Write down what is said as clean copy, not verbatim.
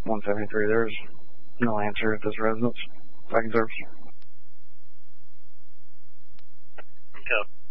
173, there's no answer at this residence. Second service. Okay.